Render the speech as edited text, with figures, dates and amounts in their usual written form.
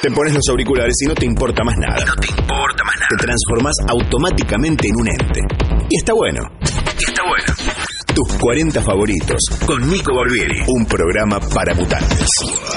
Te pones los auriculares y no te importa más nada. Te transformás automáticamente en un ente. Y está bueno. Tus 40 favoritos con Nico Barbieri. Un programa para mutantes.